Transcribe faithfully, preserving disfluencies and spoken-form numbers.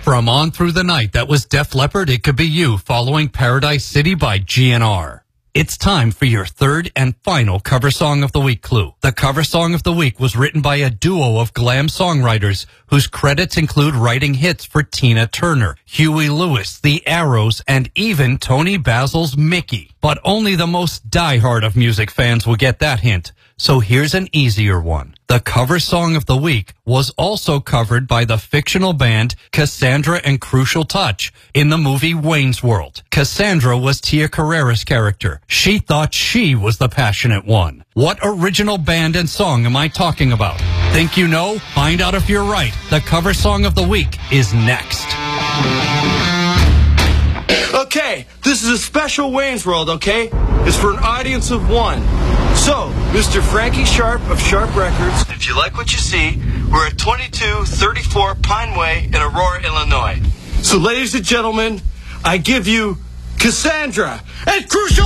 From On Through the Night, that was Def Leppard, It Could Be You, following Paradise City by G N R. It's time for your third and final cover song of the week clue. The cover song of the week was written by a duo of glam songwriters whose credits include writing hits for Tina Turner, Huey Lewis, The Arrows, and even Tony Basil's Mickey. But only the most diehard of music fans will get that hint. So here's an easier one. The cover song of the week was also covered by the fictional band Cassandra and Crucial Touch in the movie Wayne's World. Cassandra was Tia Carrere's character. She thought she was the passionate one. What original band and song am I talking about? Think you know? Find out if you're right. The cover song of the week is next. Okay, this is a special Wayne's World, okay? It's for an audience of one. So, Mister Frankie Sharp of Sharp Records, if you like what you see, we're at twenty-two thirty-four Pine Way in Aurora, Illinois. So, ladies and gentlemen, I give you Cassandra and Crucial